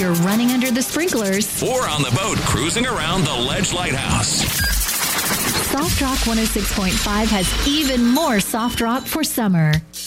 you're running under the sprinklers, or on the boat cruising around the Ledge Lighthouse. Soft Rock 106.5 has even more soft rock for summer.